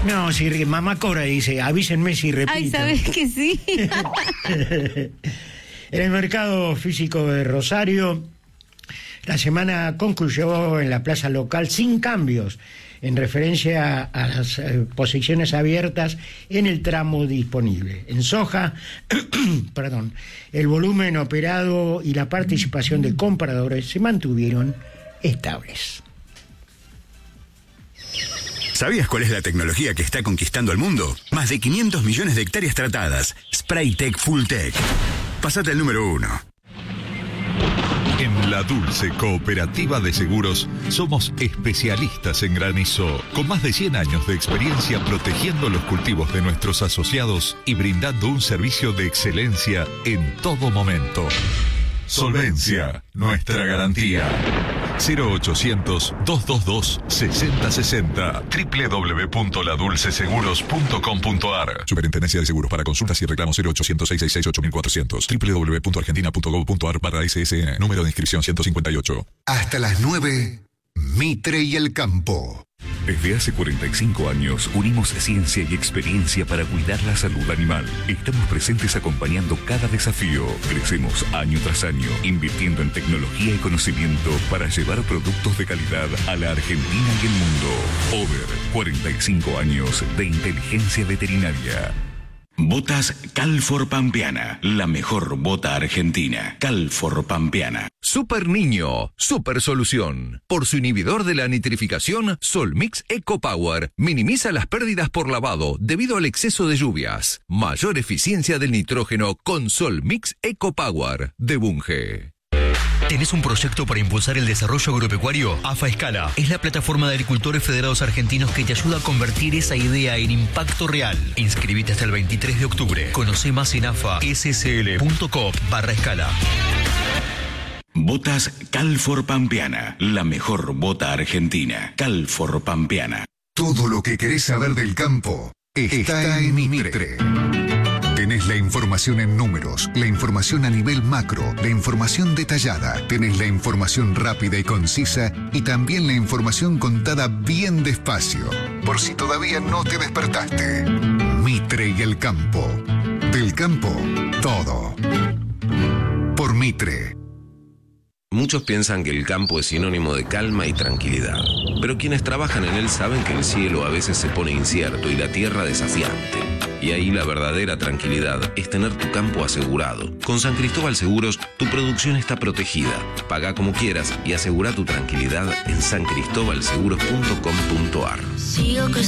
No, si mamá Cora dice, avísenme si repito. Ay, ¿sabes que sí? En el mercado físico de Rosario, la semana concluyó en la plaza local sin cambios, en referencia a las posiciones abiertas en el tramo disponible. En soja, el volumen operado y la participación de compradores se mantuvieron estables. ¿Sabías cuál es la tecnología que está conquistando el mundo? Más de 500 millones de hectáreas tratadas. Spraytec Fulltech. Pasate al número 1. En La Dulce Cooperativa de Seguros somos especialistas en granizo, con más de 100 años de experiencia protegiendo los cultivos de nuestros asociados y brindando un servicio de excelencia en todo momento. Solvencia, nuestra garantía. 0800-222-6060. www.ladulceseguros.com.ar. Superintendencia de Seguros. Para consultas y reclamos 0800-666-8400. www.argentina.gov.ar/SSN. Número de inscripción 158. Hasta las 9, Mitre y el campo. Desde hace 45 años unimos ciencia y experiencia para cuidar la salud animal. Estamos presentes acompañando cada desafío. Crecemos año tras año, invirtiendo en tecnología y conocimiento para llevar productos de calidad a la Argentina y el mundo. Over 45 años de inteligencia veterinaria. Botas Calfor Pampeana, la mejor bota argentina. Calfor Pampeana. Super Niño, super solución. Por su inhibidor de la nitrificación, Solmix Eco Power minimiza las pérdidas por lavado debido al exceso de lluvias. Mayor eficiencia del nitrógeno con Solmix Eco Power de Bunge. ¿Tenés un proyecto para impulsar el desarrollo agropecuario? AFA Escala es la plataforma de agricultores federados argentinos que te ayuda a convertir esa idea en impacto real. Inscribite hasta el 23 de octubre. Conoce más en afassl.com/escala. Botas Calfor Pampeana, la mejor bota argentina. Calfor Pampeana. Todo lo que querés saber del campo está en Mitre. Tenés la información en números, la información a nivel macro, la información detallada, tenés la información rápida y concisa y también la información contada bien despacio, por si todavía no te despertaste. Mitre y el campo. Del campo, todo. Por Mitre. Muchos piensan que el campo es sinónimo de calma y tranquilidad, pero quienes trabajan en él saben que el cielo a veces se pone incierto y la tierra desafiante. Y ahí la verdadera tranquilidad es tener tu campo asegurado. Con San Cristóbal Seguros, tu producción está protegida. Paga como quieras y asegura tu tranquilidad en sancristóbalseguros.com.ar.